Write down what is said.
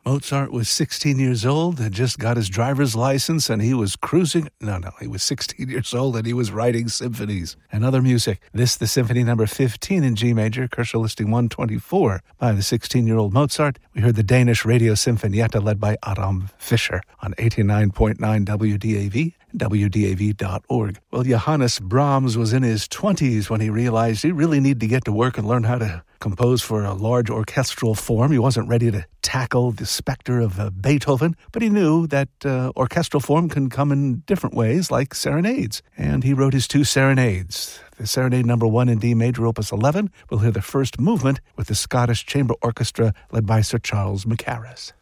Mozart was 16 years old, had just got his driver's license, and he was cruising. No, he was 16 years old, and he was writing symphonies and other music. This, the Symphony number 15 in G major, Kershaw listing 124 by the 16-year-old Mozart. We heard the Danish Radio Sinfonietta led by Adam Fischer on 89.9 WDAV. WDAV.org. Well, Johannes Brahms was in his 20s when he realized he really needed to get to work and learn how to compose for a large orchestral form. He wasn't ready to tackle the specter of Beethoven, but he knew that orchestral form can come in different ways, like serenades. And he wrote his 2 serenades. The Serenade number 1 in D major, opus 11. We'll hear the first movement with the Scottish Chamber Orchestra led by Sir Charles Mackerras.